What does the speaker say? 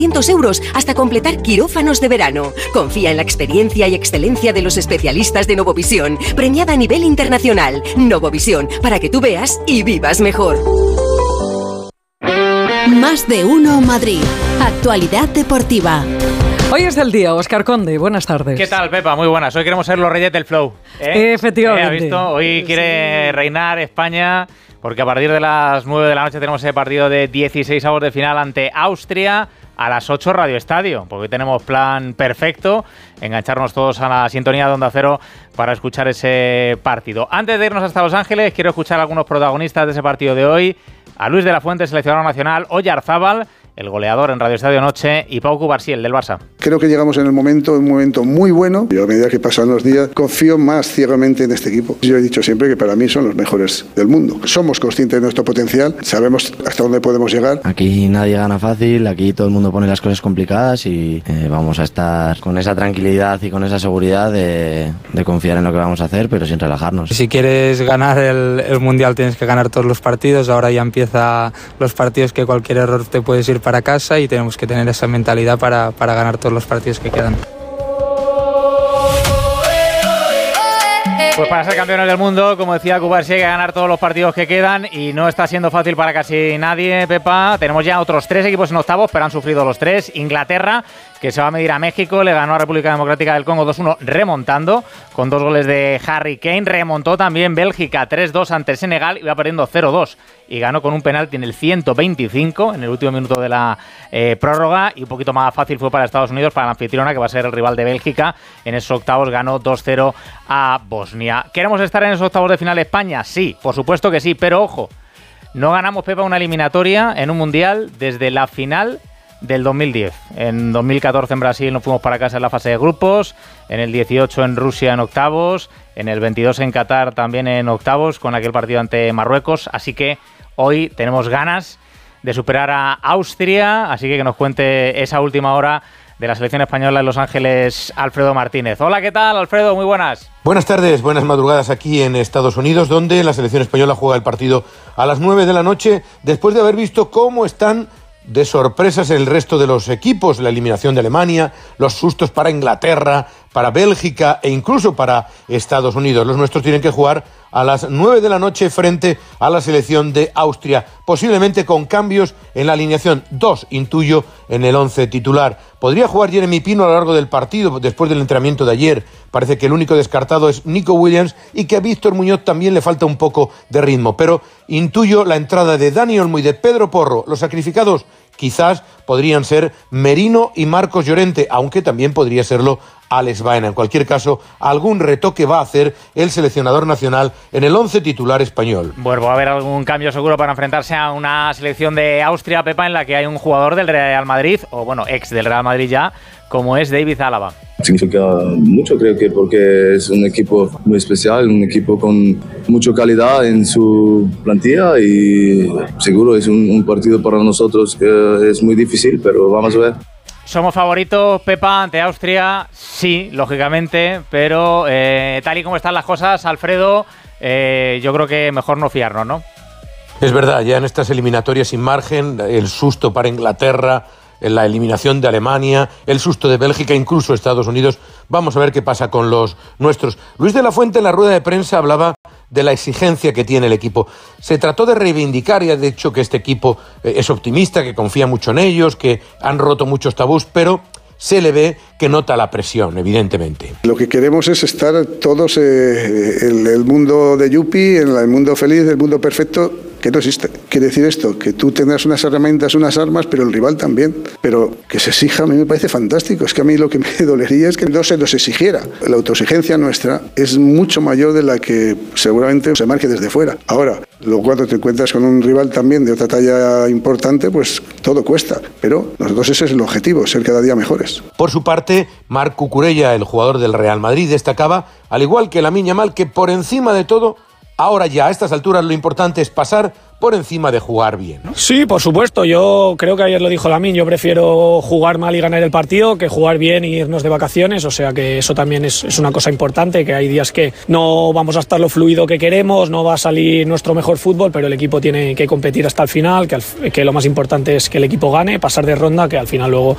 €100 hasta completar quirófanos de verano. Confía en la experiencia y excelencia de los especialistas de Novovisión, premiada a nivel internacional. Novovisión, para que tú veas y vivas mejor. Más de uno Madrid. Actualidad deportiva. Hoy es el día, Óscar Conde, buenas tardes. ¿Qué tal, Pepa? Muy buenas. Hoy queremos ser los reyes del flow. Efectivamente. ¿Has visto? Hoy quiere reinar España, porque a partir de las 9 de la noche tenemos ese partido de 16avos de final ante Austria. A las 8 Radio Estadio, porque hoy tenemos plan perfecto, engancharnos todos a la sintonía de Onda Cero para escuchar ese partido. Antes de irnos hasta Los Ángeles, quiero escuchar a algunos protagonistas de ese partido de hoy. A Luis de la Fuente, seleccionador nacional, Oyarzábal, el goleador en Radio Estadio Noche, y Pau Cubarsí, el del Barça. Creo que llegamos en un momento muy bueno. Yo a medida que pasan los días confío más ciegamente en este equipo. Yo he dicho siempre que para mí son los mejores del mundo. Somos conscientes de nuestro potencial, sabemos hasta dónde podemos llegar. Aquí nadie gana fácil, aquí todo el mundo pone las cosas complicadas y vamos a estar con esa tranquilidad y con esa seguridad de confiar en lo que vamos a hacer, pero sin relajarnos. Si quieres ganar el Mundial tienes que ganar todos los partidos. Ahora ya empieza los partidos que cualquier error te puedes ir para casa y tenemos que tener esa mentalidad para ganar todos los partidos que quedan. Pues para ser campeones del mundo, como decía Cubarsí, hay que ganar todos los partidos que quedan y no está siendo fácil para casi nadie, Pepa. Tenemos ya otros 3 equipos en octavos, pero han sufrido los 3. Inglaterra, que se va a medir a México, le ganó a República Democrática del Congo 2-1 remontando, con 2 goles de Harry Kane. Remontó también Bélgica 3-2 ante Senegal, iba perdiendo 0-2 y ganó con un penalti en el 125, en el último minuto de la prórroga, y un poquito más fácil fue para Estados Unidos, para la anfitriona, que va a ser el rival de Bélgica. En esos octavos ganó 2-0 a Bosnia. ¿Queremos estar en esos octavos de final España? Sí, por supuesto que sí, pero ojo, no ganamos, Pepa, una eliminatoria en un mundial desde la final del 2010. En 2014 en Brasil nos fuimos para casa en la fase de grupos, en el 18 en Rusia en octavos, en el 22 en Qatar también en octavos, con aquel partido ante Marruecos. Así que hoy tenemos ganas de superar a Austria, así que nos cuente esa última hora de la selección española en Los Ángeles, Alfredo Martínez. Hola, ¿qué tal, Alfredo? Muy buenas. Buenas tardes, buenas madrugadas aquí en Estados Unidos, donde la selección española juega el partido a las 9 de la noche, después de haber visto cómo están de sorpresas en el resto de los equipos, la eliminación de Alemania, los sustos para Inglaterra, para Bélgica e incluso para Estados Unidos. Los nuestros tienen que jugar a las 9 de la noche frente a la selección de Austria, posiblemente con cambios en la alineación. 2, intuyo, en el 11 titular. Podría jugar Jeremy Pino a lo largo del partido, después del entrenamiento de ayer. Parece que el único descartado es Nico Williams y que a Víctor Muñoz también le falta un poco de ritmo. Pero intuyo la entrada de Dani Olmo y de Pedro Porro. Los sacrificados quizás podrían ser Merino y Marcos Llorente, aunque también podría serlo Alex Baena. En cualquier caso, algún retoque va a hacer el seleccionador nacional en el 11 titular español. Bueno, va a haber algún cambio seguro para enfrentarse a una selección de Austria, Pepa, en la que hay un jugador del Real Madrid, o bueno, ex del Real Madrid ya, como es David Álava. Significa mucho, creo que porque es un equipo muy especial, un equipo con mucha calidad en su plantilla y seguro es un partido para nosotros que es muy difícil, pero vamos a ver. ¿Somos favoritos, Pepa, ante Austria? Sí, lógicamente, pero tal y como están las cosas, Alfredo, yo creo que mejor no fiarnos, ¿no? Es verdad, ya en estas eliminatorias sin margen, el susto para Inglaterra, en la eliminación de Alemania, el susto de Bélgica, incluso Estados Unidos. Vamos a ver qué pasa con los nuestros. Luis de la Fuente en la rueda de prensa hablaba de la exigencia que tiene el equipo. Se trató de reivindicar y ha dicho que este equipo es optimista, que confía mucho en ellos, que han roto muchos tabús, pero se le ve que nota la presión, evidentemente. Lo que queremos es estar todos en el mundo de Yupi, en el mundo feliz, el mundo perfecto, que no existe. Quiere decir esto, que tú tendrás unas herramientas, unas armas, pero el rival también. Pero que se exija a mí me parece fantástico. Es que a mí lo que me dolería es que no se nos exigiera. La autoexigencia nuestra es mucho mayor de la que seguramente se marque desde fuera. Ahora, luego cuando te encuentras con un rival también de otra talla importante, pues todo cuesta. Pero nosotros ese es el objetivo, ser cada día mejores. Por su parte, Marc Cucurella, el jugador del Real Madrid, destacaba, al igual que Lamine Yamal, que por encima de todo, ahora ya a estas alturas lo importante es pasar por encima de jugar bien, ¿no? Sí, por supuesto. Yo creo que ayer lo dijo Lamine, yo prefiero jugar mal y ganar el partido que jugar bien y irnos de vacaciones, o sea que eso también es una cosa importante, que hay días que no vamos a estar lo fluido que queremos, no va a salir nuestro mejor fútbol, pero el equipo tiene que competir hasta el final, que lo más importante es que el equipo gane, pasar de ronda, que al final luego